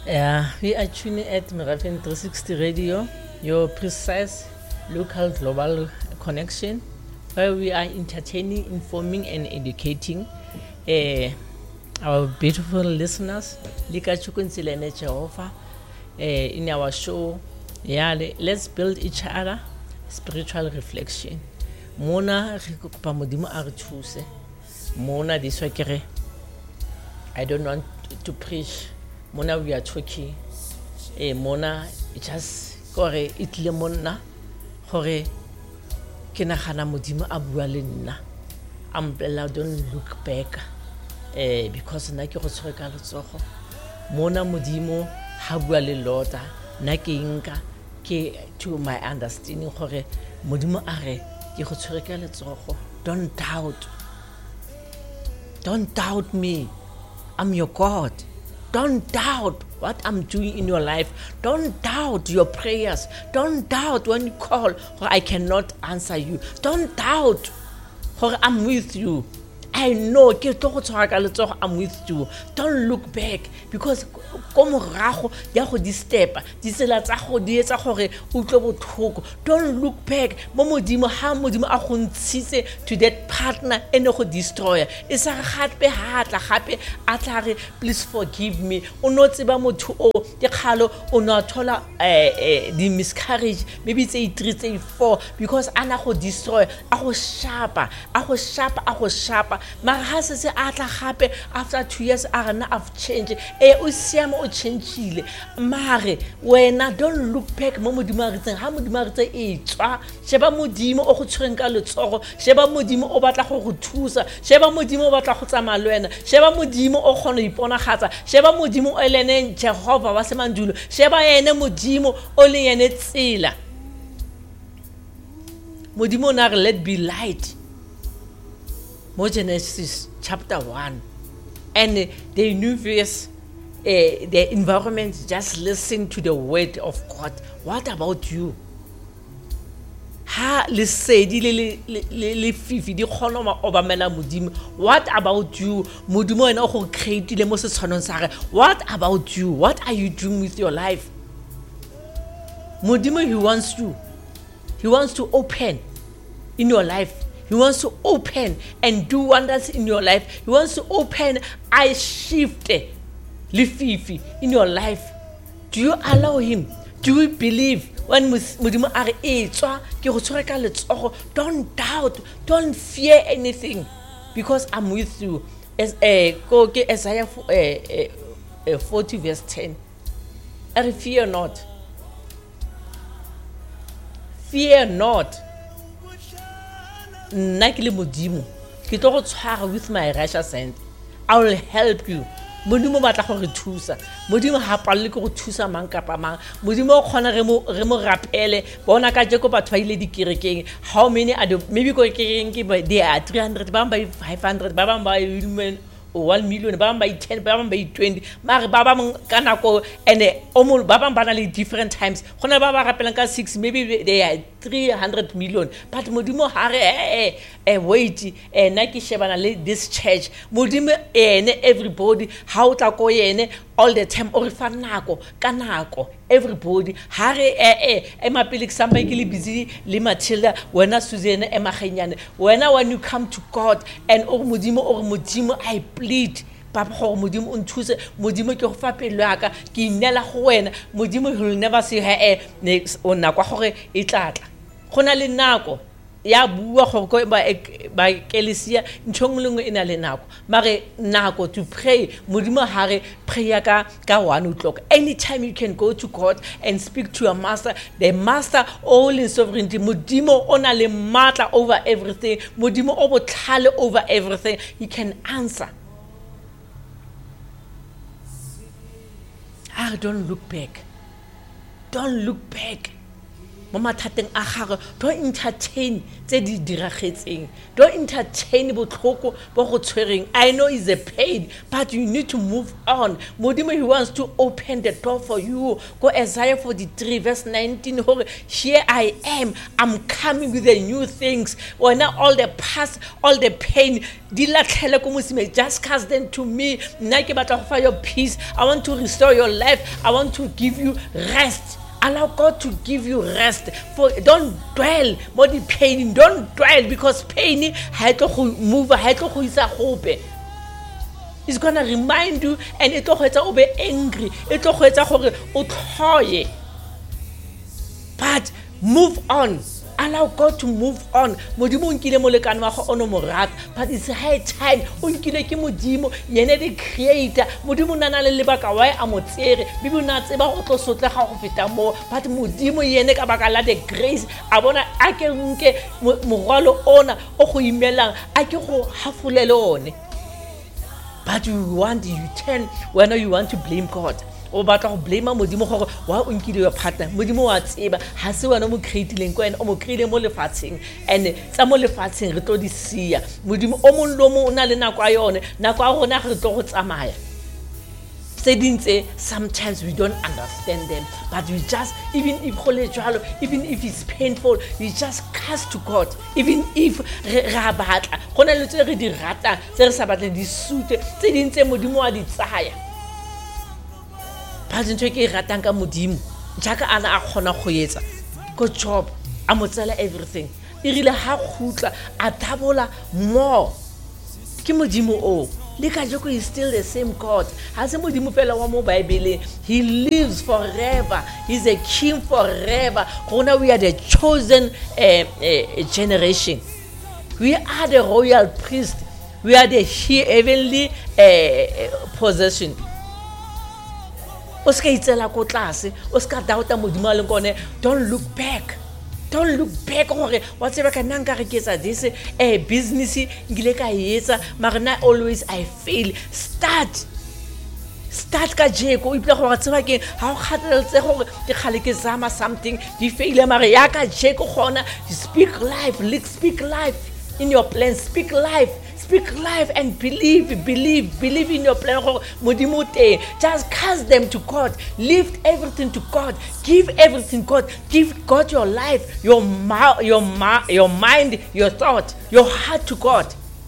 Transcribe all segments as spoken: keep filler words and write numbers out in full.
Yeah, we are tuning at Merafin three sixty Radio, your precise local global connection, where we are entertaining, informing, and educating uh, our beautiful listeners. Lika Chukunsilene Jehova in our show. Yeah, le- let's build each other. Spiritual reflection. Mona rikupa modimo a re thuse. Mona this way I don't want to preach. Mona we are talking. Eh, Mona just gore itle mona gore ke nagana modimo a bua le nna. Umbrella don't look back. Eh, because na ke go tshwere ka letsogo. Mona modimo ha bua le lota na ke nka ke to my understanding gore modimo a re ke go tshwere ka letsogo. Don't doubt. Don't doubt me. I'm your God. Don't doubt what I'm doing in your life. Don't doubt your prayers. Don't doubt when you call, or I cannot answer you. Don't doubt, or I'm with you. I know, I'm with you. Don't look back, because come rago ya go di step di tsela tsa go di etsa gore o tlo botlhoko. Don't look back. Mo modimo ha modimo a go ntshitse to that partner ene go destroyer. E sa gape hatla gape a tla re please forgive me. O no tseba motho o ke khalo o no thola eh di miscarriage maybe tse three tse four because ana go destroy a go shapa a go shapa a go shapa mara ha se se a tla gape after two years a rena I've changed eh o siama o changile mare wena don't look back mo modimo a retseng ha modimo a retse e tswa sheba modimo o go tshwereng ka letsogo sheba modimo o batla go go thusa sheba modimo o batla go tsamaya le wena sheba modimo o gona iponagatsa sheba modimo o elene Jehova wa semandulo sheba ene modimo o le yene tsela modimo na re let be light mo Genesis chapter one and uh, the universe uh, the environment just listen to the word of God. What about you? Ha le sedi le le le fifi di khono ma obamela modimo. What about you? Modimo ena go create le mo se tshwanong sa re. What about you? What are you doing with your life? Modimo, he wants you. He wants to open in your life. He wants to open and do wonders in your life. He wants to open I shift le fifi in your life. Do you allow him? Do you believe when modimo a re e tswa ke go tshwere ka letsogo? Don't doubt, don't fear anything, because I'm with you. As eh go ke Isaiah forty verse ten. I fear not. Fear not. Nna ke le modimo ke tlo go tshwara with my righteous hand. I will help you. Modimo batla go re thusa. Modimo ha palle go thusa mang kapa mang. Modimo o khona re mo re mo rapele bona ka je ko batho ba ile di kerekeng. How many are the, maybe go kerekeng ke they are three hundred ba ba five hundred ba ba ba one million ba ba ten ba ba twenty mare ba ba ka nako ene o mo ba ba bana le different times gona ba ba rapelang ka six maybe they are three hundred million but modimo ha re eh eh wait eh na ke shebana le this church modimo ene everybody ha o tla ko yene all the time o re fa nako ka nako everybody ha re eh eh e mapele ke samba ke le busy le Matilda wena Suzanne e maganyane wena when you come to God and o modimo o modimo I plead papa go modimo o nthuse modimo ke go fa pelo ya ka ke inela go wena modimo will never say he eh o nako gore e tlatla gona le nako ya bua go go ba ba kelisia ntshongolengwe ena le nako mare nako to pray modimo ha re prayer ka ka one o'clock. Anytime you can go to God and speak to your master, the master all in sovereignty. Modimo ona le matla over everything. Modimo o botlhale over everything. He can answer. Ah, don't look back. Don't look back. mo mathateng a gagwe don't entertain tse di diragetseng don't entertain botlhoko bo go tshwereng I know it's a pain but you need to move on modimo he wants to open the door for you go Isaiah forty-three verse nineteen hore here I am I'm coming with the new things when all the past all the pain di latlhele ko mosime just cast them to me nna ke batla go fa your peace I want to restore your life I want to give you rest allow God to give you rest for don't dwell more the pain don't dwell because pain ha tlo go move ha tlo go isa gope it's going to remind you and it tlo go etsa o be angry it tlo go etsa gore o tlhoye but move on allow God to move on modimo nkile molekane wa go ono morata but it's high time o nkile ke modimo yene the creator modimo nana le lebaka why a motsere bibi na tseba go tlo sotlega go feta mo but modimo yene ka baka la the grace a bona a ke nke mogwalo ona o go imelang a ke go hafulele one but you want you turn when you want to blame God o batla go blame modimo gore wa o nkile your partner modimo wa tseba ha se wena mo creatileng ko ene o mo creile mo lefatsheng and tsa mo lefatsheng re tlo di sia modimo o mo lo mo na le nako a yone nako a rona re tlo go tsamaya se dintse sometimes we don't understand them but we just even if go le jalo even if it's painful we just cast to God even if ra batla gona le tse re di rata tse re sa batla di sute tse dintse modimo wa di tsaya ba dintse ke ratang ka modimo jaka ana a khona go etsa go job a motsela everything irile ha khutla a dabola more ke modimo o le ka joko is still the same God ha se modimo fela wa mo Bible he lives forever he's a king forever gona we are the chosen uh, uh, generation we are the royal priest we are the heavenly uh, possession o ska itsela ko tlase o ska dauta modimo a leng kone don't look back don't look back gore wa tseba ka nna nka re ke tsa this eh business ngile ka etsa marina always I fail start start ka jeko o ipela gore tseba ke ha o khatetse gore ke khale ke zama something di fail mara ya ka jeko gona speak life speak life in your plan speak life speak life and believe believe believe in your plan modimo te just cast them to God lift everything to God give everything God give God your life your ma- your ma- your mind your thought your heart to God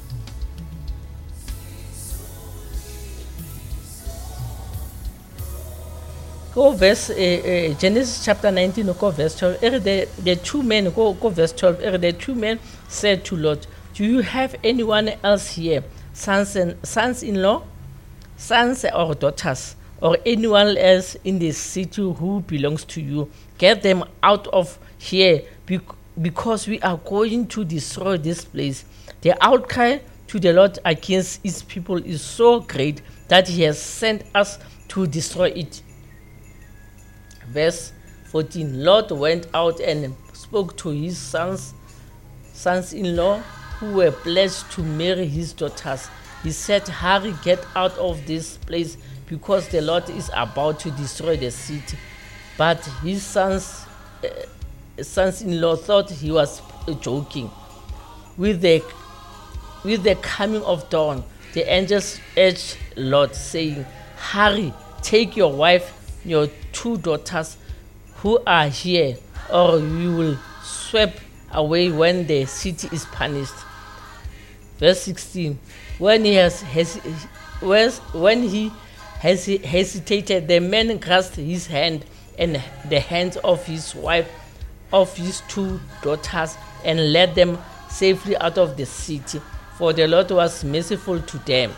go verse uh, uh, Genesis chapter nineteen go verse twelve the the two men go go verse twelve the two men said to Lot do you have anyone else here sons and sons-in-law sons or daughters or anyone else in the city who belongs to you get them out of here because we are going to destroy this place the outcry to the Lord against his people is so great that he has sent us to destroy it. Verse fourteen Lot went out and spoke to his sons sons-in-law who were pledged to marry his daughters. He said, hurry, get out of this place because the Lord is about to destroy the city. But his sons uh, sons-in-law thought he was joking. With the with the coming of dawn, the angels urged Lot, saying, hurry, take your wife, your two daughters who are here, or you will sweep away when the city is punished. Verse sixteen. When he has when he has hesitated, the man grasped his hand and the hands of his wife, of his two daughters, and led them safely out of the city, for the Lord was merciful to them.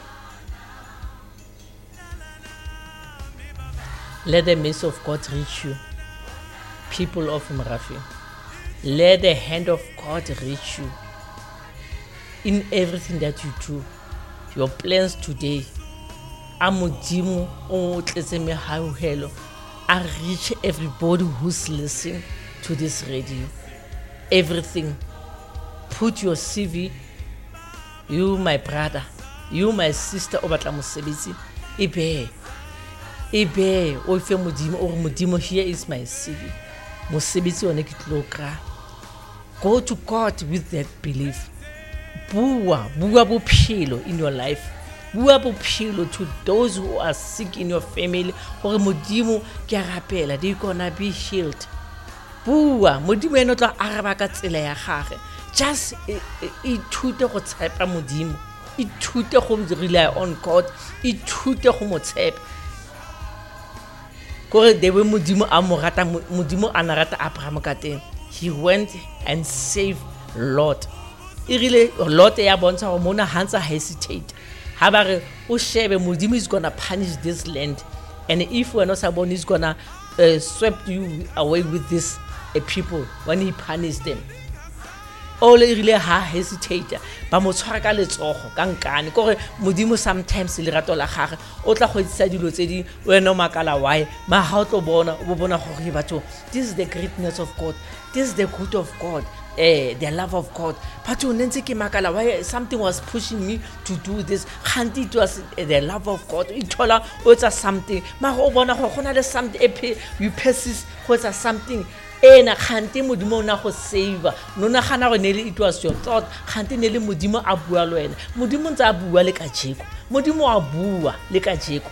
Let the mercy of God reach you, people of Marafi. Let the hand of God reach you in everything that you do. Your plans today. Amodimo o tletse mehauhelo. I reach everybody who's listening to this radio. Everything. Put your C V. You, my brother. You, my sister. Obatla mosebetsi. Ibe. Ibe. O ife modimo. O modimo, here is my C V. mosebetsi one ke tlo kra. Go to God with that belief. Bua, bua bophelo in your life. Bua bophelo to those who are sick in your family. Gore modimo ke a rapela, they gonna be healed. Bua, modimo eno tla araba ka tsela ya gage. Just ithute go tshepa modimo. Ithute go rely on God. Ithute go mo tshepa. Gore dewe modimo a mo rata, modimo a na rata Abraham ka teng. He went and saved Lot. Irile Lot ya bontsha gore mona hansa hesitate. Ha ba re o shebe modimo is gonna punish this land, and if we're not sabon is gonna uh, sweep you away with this uh, people when he punished them. Ole irile ha hesitate ba mo tshwara ka letsogo ka nkane gore modimo sometimes le rato la gage o tla go itsa dilo tse di wena makala why ma ha o tlo bona o bona gore batho this is the greatness of God, this is the good of God, eh the love of God. But o nentse ke makala why something was pushing me to do this, can't it was uh, the love of God. Itola o tsa something ma go bona go gona le something e you persist go tsa something ena khante modimo na go save no na gana go nele it was your thought khante nele modimo a bua le wena modimo ntse a bua le ka jeko modimo a bua le ka jeko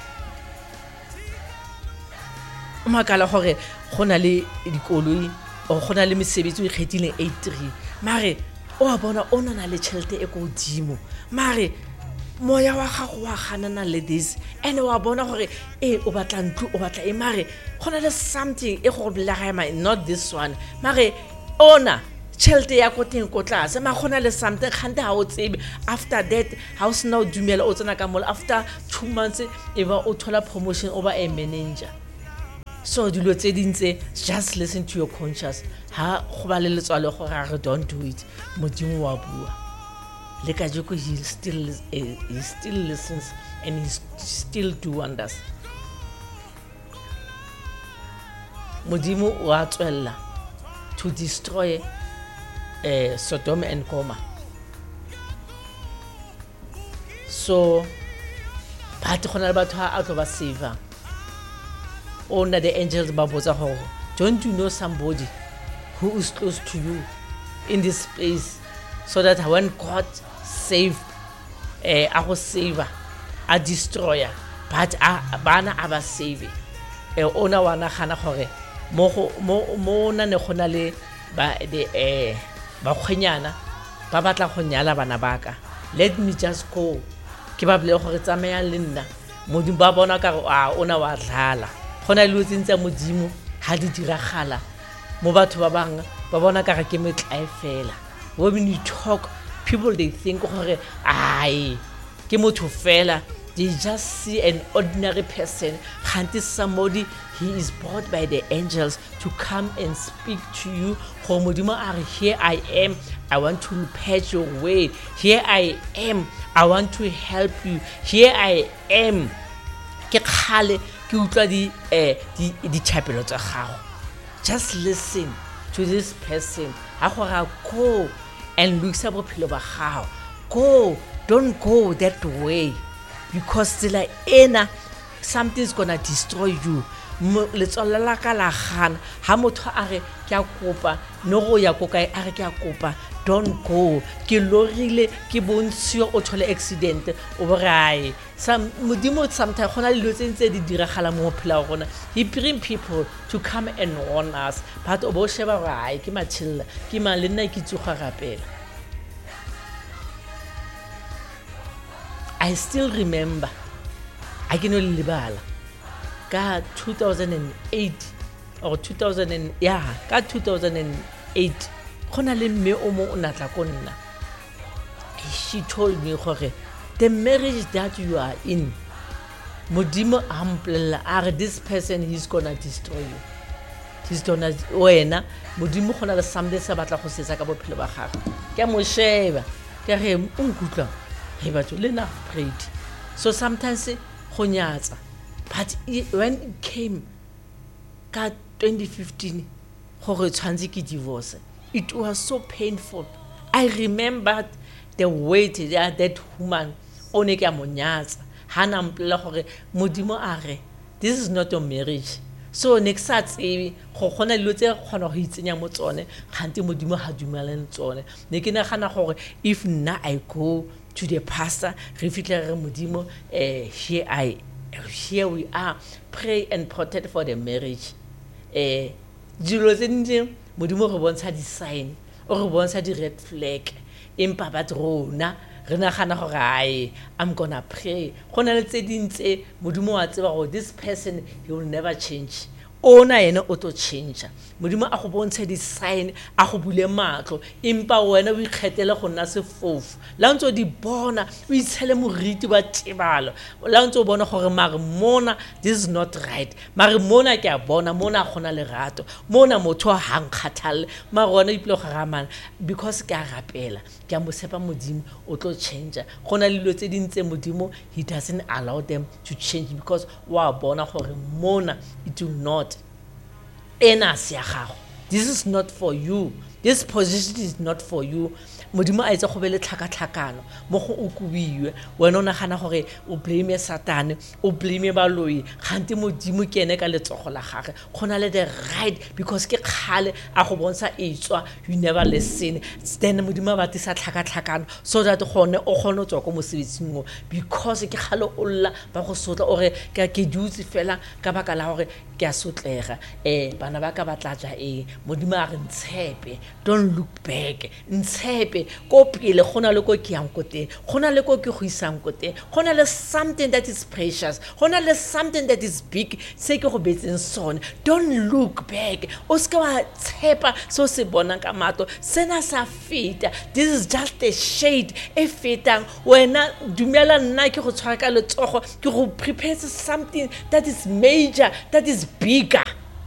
makala gore gona le dikoloi o gona le mesebetsi o ikgethileng eighty-three mare o a bona o nona le tšhelete e go dimo mare moya wa gago wa ganana le this ene wa bona gore e o batla ntlo o batla e mare gona le something e go blagama not this one mare ona tšhelete ya go teng go tlase ma gona le something khante ha o tsebe after that house now dumela o tsena ka mola after two months e ba o thola promotion over a manager. So dilo tse dintse just listen to your conscience ha go ba le letswalo go ra don't do it modimo wa bua. Leka joko he still uh, he still listens and he still do wonders. Modimo wa tswella to destroy uh, Sodom and Gomorrah. So but gona batho ha a tlo ba save ona the angels ba botsa gore don't you know somebody who is close to you in this place so that when God save eh a go save a destroyer but a bana aba save eh ona wana gana gore mo mo mo na ne gona le ba de eh ba khonyana ba batla go nyala bana baka let me just go ke ba ble gore tsamaya le nna modimo ba bona ka a ona wa dlala gona le utsintsa modimo ha di diragala mo batho ba bang ba bona ka ke metlae fela. When you talk people they think gore ai ke motho fela, they just see an ordinary person. Can't somebody he is brought by the angels to come and speak to you. Modimo are here I am, I want to patch your way. Here I am, I want to help you. Here I am. Ke khale ke utlwa di eh di di chapelo tsa gago. Just listen to this person. Ha go ra go and look sa bophelo ba gago. Go, don't go that way because like ena something's gonna destroy you. Letsola la ka la gana ha motho a re ke a kopa no go ya go kae a re ke a kopa don't go ke lorile ke bontsio o thole accident o borai some modimo sometimes gona le lotse di diragala mo phela gona he bring people to come and warn us but o bo sheba rai ke matshilla ke ma le nna ke tsuga rapela. I still remember I can only libala ka two thousand eight or two thousand and yeah ka two thousand eight gona le mme o mo o natla ko nna. She told me gore the marriage that you are in modimo amplela are this person he's gonna destroy you. He's gonna wena modimo gona le something sa batla go setsa ka bophelo ba gago ke mo sheba ke re o nkutla he batho le na prayed so sometimes go nyatsa. But when it came ka twenty fifteen gore tshwantse ke divorce, it was so painful. I remembered the weight that that woman o ne ke a monyatsa hana mplela gore modimo a re this is not your marriage so next sa tsebe go gona dilo tse kgona go itsenya mo tsone gante modimo ha dumeleng tsone ne ke nagana gore if nna I go to the pastor re fitlhe re modimo eh here I here we are pray and protect for the marriage eh dilo tse ntse modimo re bontsha di sign o re bontsha di red flag empa ba rona re nagana gore ai I'm gonna pray gona le tse dintse modimo wa tseba go this person he will never change ona yena o to change modimo a go bontsha di sign a go bule matlo empa wena o ikgethele go nna sefofu la ntse di bona o itshele moriti wa tebalo la ntse o bona gore mare mona this is not right mare mona ke a bona mona gona le rato mona motho ha nkgathalle mare rona iplo ga mana because ke a rapela ke a mo sepa modimo o tlo change gona le dilo tse dintse modimo he doesn't allow them to change because wa bona gore mona it will not enas ya gago this is not for you this position is not for you modimo a itse go be le tlhakatlhakano mo go o kubiwe wena o nagana gore o blame Satan o blame baloi gante modimo ke ene ka letsogo la gage gona le the right because ke khale a go bontsha etswa you never listen then modimo ba tisa tlhakatlhakano so that gone o gone tswa go mosebetsing go because ke khale o lla ba go sotla ore ka ke dutse fela ka baka la gore ke a sotlega eh bana ba ka batlatsa e modimo a re ntshepe don't look back ntshepe ko pele gona le ko ke yang ko teng gona le ko ke go isang ko teng gona le something that is precious gona le something that is big se ke go betseng sone don't look back o ska wa tshepa so se bona ka mato sena sa feta this is just a shade e fetang wena dumela nna ke go tshwara ka letsogo ke go prepare something that is major that is bigger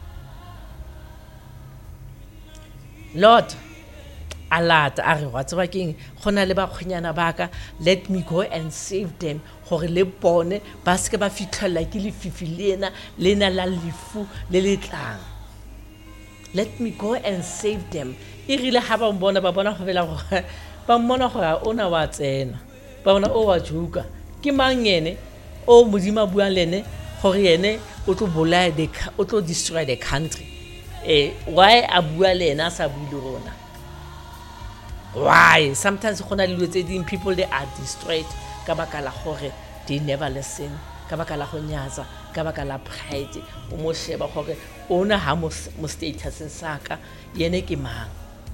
Lord alata a re wa tseba keng gona le ba khonyana baka let me go and save them gore le bone ba se ke ba fitlhela ke le fifilena lena la lifu le letlang let me go and save them e rile ha ba mbona ba bona go bela go ba mmona gore ona wa tsena ba bona o wa juka ke mangene o modima bua lene gore yene o tlo bolaya the o tlo destroy the country eh why a bua lena sa bule rona why sometimes gona le tse ding people they are destroyed ka baka la gore they never listen ka baka la go nyatsa ka baka la pride o mo sheba gore ona ha mo status saka yene ke mang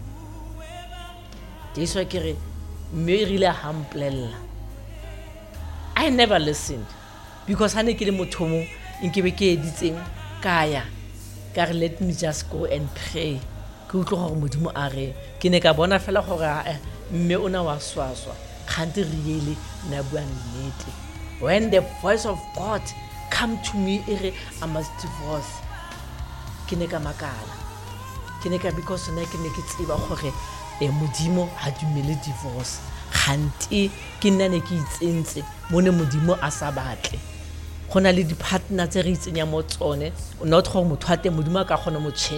diso ke re me rile hamplella I never listened because hane ke le mothomo inkebe ke editseng kaya ka re let me just go and pray ke utlo gore modimo a re ke ne ka bona fela gore mme ona wa swaswa khante really na bua nnete when the voice of God come to me ere I must divorce ke ne ka makala ke ne ka because na ke ne ke tsiba gore e modimo ha dumele divorce khante ke nna ne ke itsentse mone modimo a sa batle gona le di partner tse re itsenya mo tsone not go motho a te modimo ka gona mo